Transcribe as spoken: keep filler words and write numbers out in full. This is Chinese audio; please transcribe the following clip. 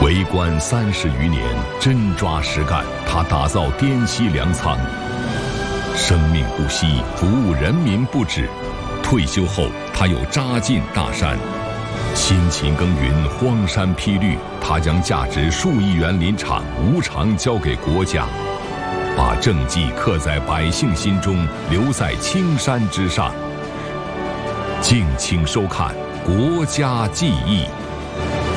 为官三十余年，真抓实干，他打造滇西粮仓，生命不息，服务人民不止。退休后，他又扎进大山，辛勤耕耘，荒山披绿，他将价值数亿元林场无偿交给国家，把政绩刻在百姓心中，留在青山之上。敬请收看《国家记忆》。